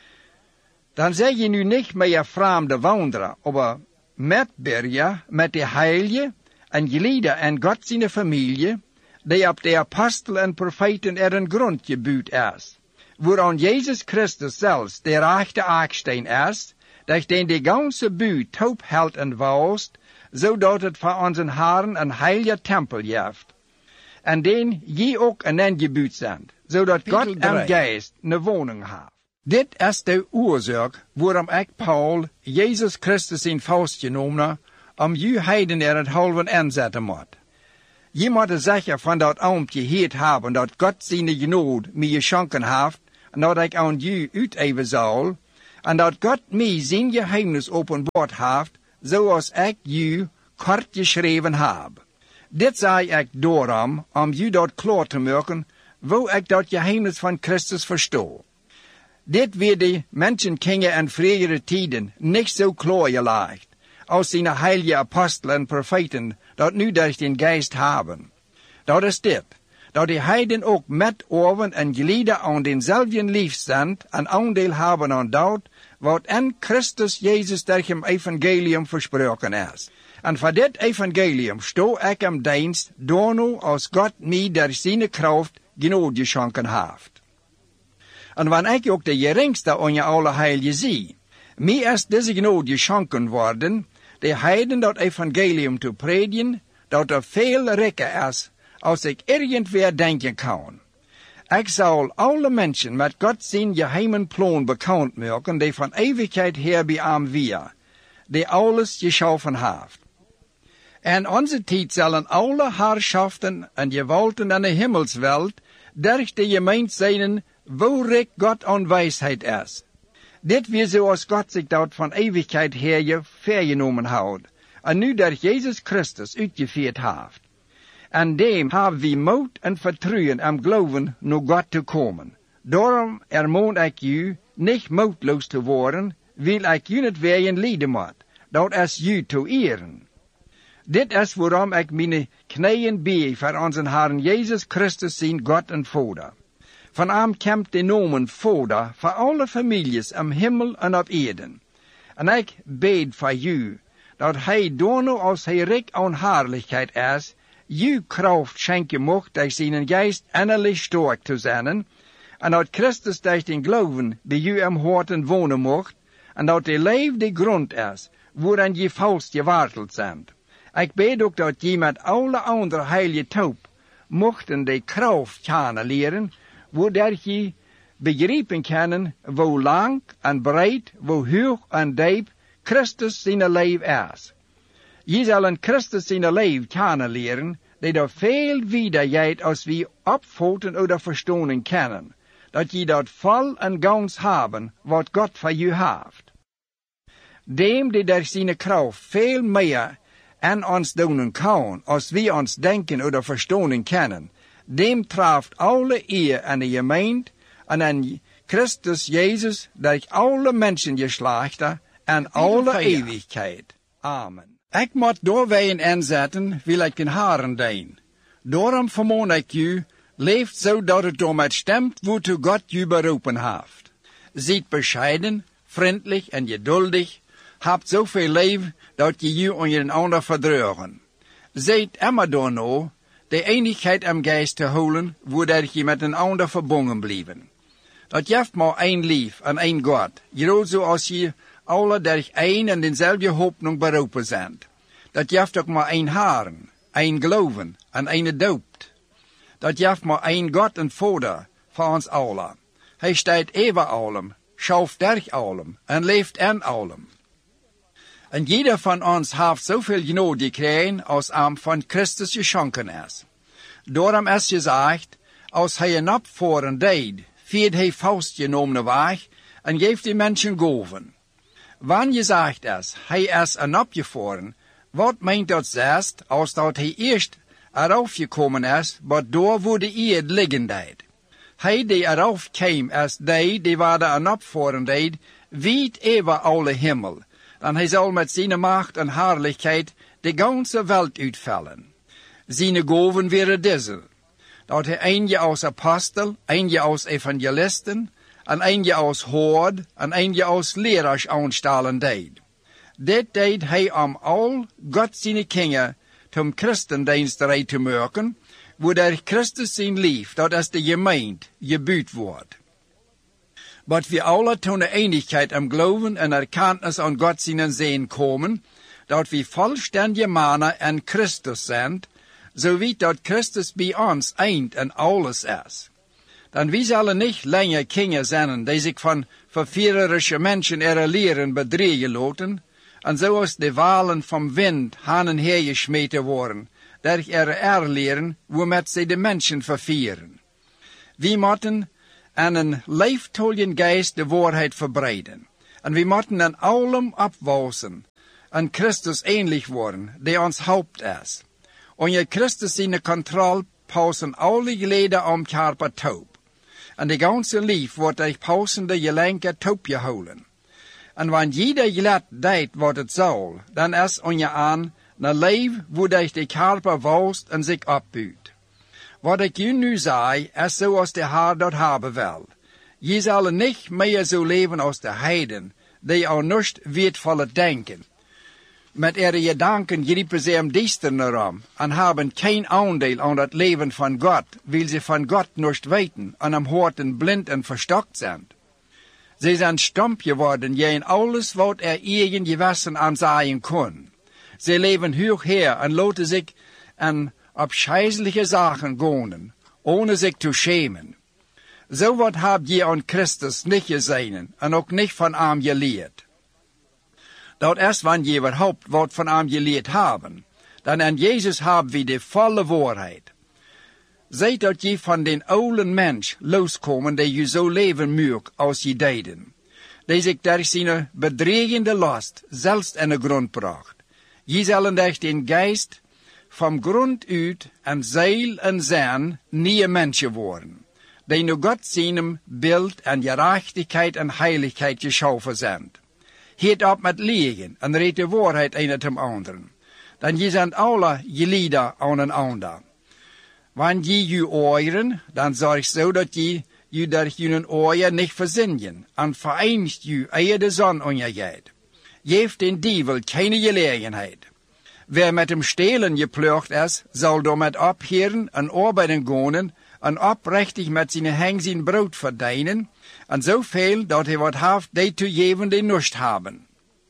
Dan zeg je nu niet meer vreemde wanderer, maar metburger met de Heilige en gelieden en God zijn familie, die op de apostel en profeten een grond gebouwd is, waaraan Jezus Christus zelfs de rechte aksteen is, dat den de ganze buurt taub held en woust, zodat het voor onze Herren een heilige tempel heeft. En den je ook een ingebouwd zijn, zodat God en Geest een woning heeft. Dit is de oorzaak waarom ik Paul Jezus Christus in vastgenomen ju heiden het halven aanzetten moet. Je moet zeker van dat ambt je heet hebben, dat God zijn genade mij geschonken heeft, en dat ik aan ju uiteven zal, en dat God mij zijn geheimnis openbaard heeft, zoals ik ju kort geschreven heb. Dit zei ik daarom, om ju dat klaar te maken, wo ik dat geheimnis van Christus verstoor. Dit werd de menschenkingen in vroegere tijden niet zo klaar gelegd, als zijn heilige apostelen en profeten dat nu door den geest hebben. Dat is dit, dat de heiden ook met oven en gelieden aan denzelfden liefstand en aandeel hebben aan dat, wat in Christus Jezus door hem evangelium versproken is. En voor dit evangelium sto ik in dienst, daarnu als God mij door zijn kracht genade geschonken heeft. En wanneer ik ook de geringste aan je alle heilige zie, mij is deze genade geschonken worden, de heiden dat evangelium te predigen, dat er veel rijker is, als ik irgendwer denken kan. Ik zal alle mensen met God zijn geheimen plan bekend maken, die van eeuwigheid her bij hem weer, die alles geschaffen heeft. En onze tijd zullen alle herrschaften en gewalten in de hemelswelt durch de gemeente zijn, wo rijk God aan wijsheid is. Dit weer zoals God zich dat van eeuwigheid her vergenomen houdt, en nu door Jezus Christus uitgevoerd heeft. En dem hebben we moed en vertrouwen en geloven naar God te komen. Daarom ermaan ik u niet moedloos te worden, wil ik u niet weer lijden moet. Dat is u te eren. Dit is waarom ik mijn knieën bee voor onze Herrn Jezus Christus zijn God en Vader. Van hem komt de noemen Vader voor alle families in hemel en op aarde. En ik bid voor u, dat hij daarnu als hij rijk aan heerlijkheid is, u kracht schenken mocht door zijn geest innerlijk sterk te zijn, en dat Christus door den geloven bij u im harten wonen mocht, en dat de leven de grond is, waarin je vast geworteld bent. Ik bid ook dat je met alle andere heilige taub mochten de kracht kennen leren, waardoor je begrijpen kan hoe lang en breed, hoe hoog en diep Christus zijn leven is. Je zal in Christus zijn leven kennen leren, die er veel wijder gaat als we opvatten of verstaan kennen, dat je dat vol en gans hebben wat God voor je heeft. Dem die door zijn kracht veel meer en ons doen kan, als we ons denken of verstaan kennen, dem treft alle eer aan de gemeente en aan Christus Jezus durch alle mensengeslachten en alle eeuwigheid. Amen. Ik moet doorwegen inzetten, wil ik den Herren dien. Daarom vermaan ik u, leeft zo dat het daarmee stemt, wozu God u beroepen heeft. Zijt bescheiden, vriendelijk en geduldig, habt zoveel leven, dat je u aan je ander verdreugen. Zijt immer daarna, de eenigheid im geest te houden, waardoor je met een ander verbonden blijven. Dat jeft maar één lief en één God, groot zoals je alle durch één en dezelfde hoopnung beroepen zijn. Dat jeft ook maar één Herren, één geloven en één doopt. Dat jeft maar één God en Vader voor ons allen. Hij staat over allem, schauft durch allem en leeft in allem. En jeder van ons heeft zoveel genade gekregen als hem van Christus geschonken is. Daarom is gezegd, als hij een opvoeren deed, viert hij vastgenomen weg en geeft de mensen gaven. Wanneer gezegd is, hij is een opgevoeren, wat meent dat zest, als dat hij eerst eraf gekomen is, wat door voor de eerd liggen deed. Hij die eraf kwam is die waar een opvoeren deed, wiet over alle hemel. Dan hij zal met zijn macht en heerlijkheid de ganze welt uitvallen. Zijn gaven waren deze, dat hij eentje als apostel, eentje als evangelisten, en eentje als hoord, en eentje als leraars aanstellen deed. Dit deed hij om al God zijn kinderen tom christendienst eruit te maken, waardoor Christus zijn lief, dat is de gemeente, gebuurd wordt. Maar we alle toen de eenigheid im geloven en erkenntnis aan God zijn zin komen, dat we vollständige mannen in Christus zijn, zo wie dat Christus bij ons eind en alles is. Dan we zullen niet langer kinderen zijn die zich van verführerische mensen ihre leren bedriegen laten, en zoals de walen vom wind haan en her gesmeten worden, dat leren hoe met zij de mensen vervieren. We moeten aan een leeftoljen geest de waarheid verbreiden. En we moeten aan allem opwalsen en Christus ähnlich worden, die ons Haupt is. Onder Christus zijn controle pausen alle geleden om karper taub. En de ganze lief wordt durch pausende gelenke taub gehouden. En wanneer jeder gelet deed wat het zal, dan is onder aan een leven wo durch de karper walst en zich opbuurt. Wat ik u nu zei, is zoals de Heer dat hebben wil. Je zal niet meer zo leven als de heiden, die al niets weertvallen denken. Met ihre gedanken griepen ze om duisternis om en hebben geen aandeel aan het leven van God, weil ze van God niets weten en am Horten blind en verstokt zijn. Ze zijn stomp geworden in alles wat eigen gewissen aanzaaien kon. Ze leven hoogher en laten zich aan abscheißliche Sachen gonen, ohne zich te schämen. Zo wat habt je aan Christus niet gezien en ook niet van hem geleerd. Dat is wanneer je überhaupt wat van hem geleerd hebben. Dan aan Jezus hebben we de volle waarheid. Zeg dat je van den oude mens loskomen die je zo leven moet als je deden. Die zich door zijn bedreigende last zelfs in de grond bracht. Je zullen durch den geest van grond uit en ziel en zijn nieuwe mensen worden. Die nu God zijn beeld en gerechtigheid en heiligheid geschaffen zijn. Hiet op met liegen en reed de waarheid een uit hem anderen. Dan je zijn alle gelieden aan een ander. Wanneer je oren, dan zorg zo dat je door je oren niet verzinnen en vereinigt je eer de zon ondergeet. Geeft den dievel geen gelegenheid. Wer met hem stelen geplucht is, zal door met opheren en arbeiden gonen en oprechtig met zijn heng zijn brood verdienen, en zoveel dat hij wat heeft die te geven die niets hebben.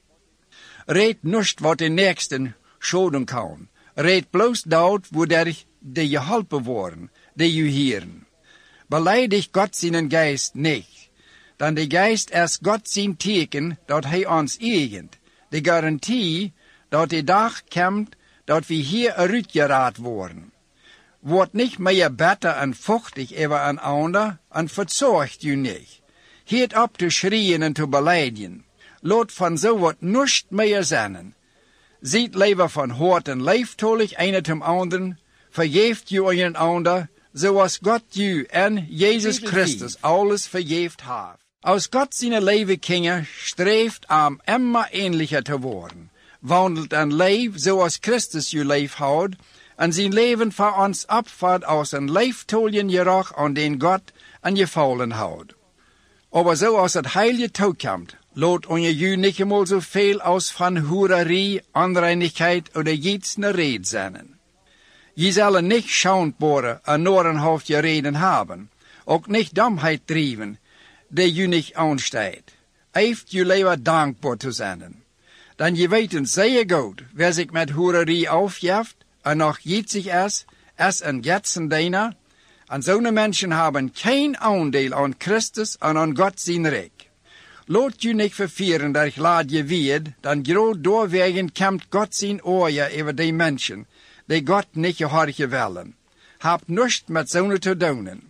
Reed niets wat de nächsten schoden kan. Reed bloos dat wo der die geholpen worden, die je hieren. Beleidig God zijn geest niet. Dan de geest is God zijn teken dat hij ons eigent. De garantie dat de dag komt dat we hier uitgeraad worden. Wordt niet meer beter en vochtig over een ander en verzorgt u niet. Hiet op te schreeuwen en te beleiden. Laat van zo wat niets meer zijn. Ziet liever van hoort en leeftolig een uit hem anderen. Vergeeft u een ander, zoals God u en Jezus Christus alles vergeeft heeft. Als God zijn leven kinderen streeft om immer ähnlicher te worden. Wandelt en leef zoals Christus uw leef houdt, en zijn leven voor ons opvat als een leeftoljen geroch aan den God en je vallen houdt. Aber zoals het heilige toekomt, laat onder u niet eenmaal zoveel als van hoererie, onreinigheid of iets ne red zijn. Je zullen niet schaamtbare en norenhoofdje reden hebben, ook niet domheid drijven, die u niet aansteekt. Heeft u liever dankbaar te zijn. Dan je weten zeer goed, wer zich met hoererie aufjeft en nog jitzig is een Götzendiener, en zo'n mensen hebben geen aandeel aan Christus en aan God zijn rijk. Laat je niet vervieren dat laat je weet, dan groot doorwegen komt God zijn oorje over die mensen, die God niet gehorchen willen. Hebt niets met zo'n te doen.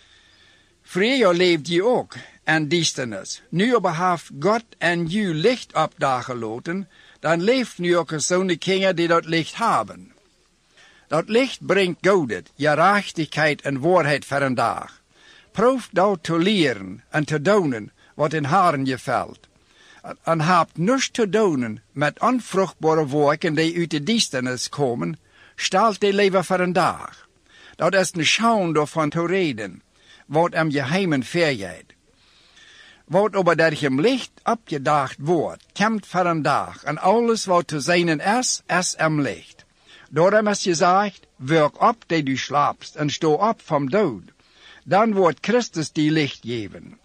Vroeger leefde je ook en duisternis. Nu aber heeft God en u licht opdagen laten, dan leeft nu ook zo'n kinderen die dat licht hebben. Dat licht brengt goedheid, gerechtigheid en waarheid voor een dag. Proef dat te leren en te doen wat in haren gevalt. En hebt niets te doen met onvruchtbare werken die uit de duisternis komen, stelt die leven voor een dag. Dat is een schande ervan te reden, wat am geheimen vergeet. Wat aber durch hem licht opgedacht wordt, komt voor een dag, en alles wat te zijn is am licht. Daarom is gezegd, werk op die du slaapst, en sto op vom dood. Dan wordt Christus die licht geven.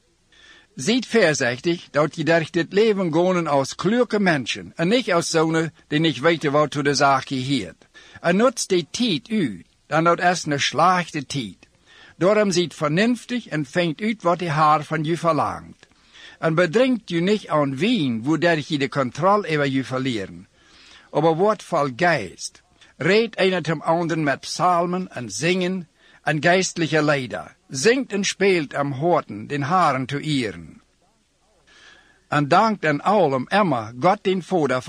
Ziet voorzichtig dat je durch dit leven gaan als kluge mensen, en niet als zonen die niet weten wat to de zaak geheert. En nutzt die tijd uit, dan dat is een slechte tijd. Daarom ziet vernünftig en vindt uit wat de Heer van je verlangt. En bedringt u nicht aan wien, wodurch je de Kontrolle über je verlieren. Aber wordt vol Geist. Red einer zum anderen met psalmen en zingen en geistliche Lieder. Zingt en speelt am Horten, den Herren zu ehren. En dankt en allem immer Gott den Vader